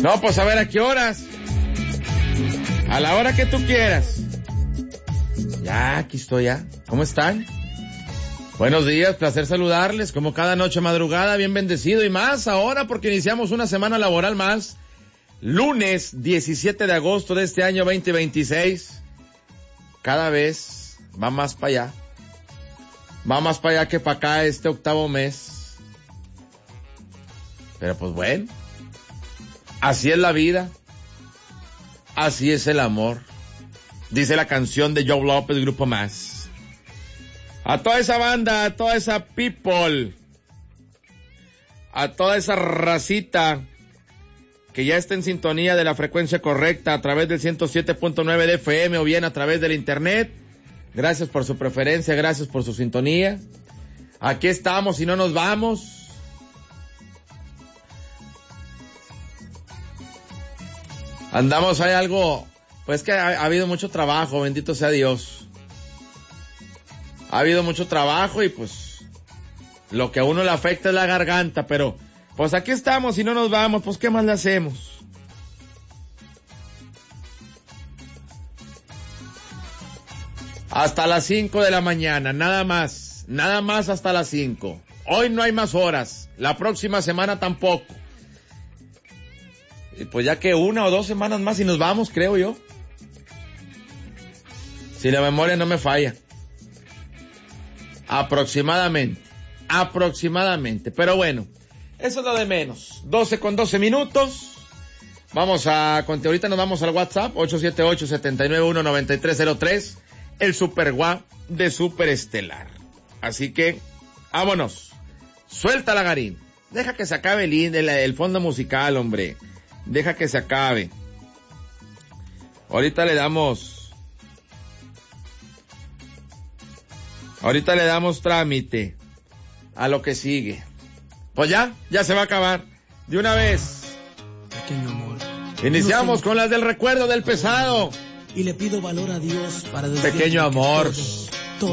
No, pues a ver, ¿a qué horas? A la hora que tú quieras. Ya, aquí estoy ya. ¿Cómo están? Buenos días, placer saludarles, como cada noche madrugada, bien bendecido y más ahora porque iniciamos una semana laboral más. Lunes 17 de agosto de este año 2026. Cada vez va más para allá. Va más para allá que para acá este octavo mes. Pero pues bueno, así es la vida. Así es el amor. Dice la canción de Joe López, Grupo Más. A toda esa banda, a toda esa people, a toda esa racita que ya está en sintonía de la frecuencia correcta a través del 107.9 de FM o bien a través del internet. Gracias por su preferencia, gracias por su sintonía. Aquí estamos y no nos vamos. Andamos, hay algo, pues que ha habido mucho trabajo, bendito sea Dios. Ha habido mucho trabajo y pues lo que a uno le afecta es la garganta, pero pues aquí estamos y no nos vamos, pues ¿qué más le hacemos? Hasta las 5 de la mañana, nada más hasta las 5. Hoy no hay más horas, la próxima semana tampoco. Y pues ya que 1 o 2 semanas más y nos vamos, creo yo. Si la memoria no me falla. Aproximadamente. Pero bueno, eso es lo de menos. 12:12. Vamos a, ahorita nos vamos al WhatsApp, 878-791-9303, el Super Guá de Super Estelar. Así que, vámonos. Suelta la Garín. Deja que se acabe el fondo musical, hombre. Deja que se acabe. Ahorita le damos trámite a lo que sigue. Pues ya se va a acabar. De una vez. Pequeño amor. Iniciamos con las del recuerdo del pesado. Y le pido valor a Dios para Pequeño amor.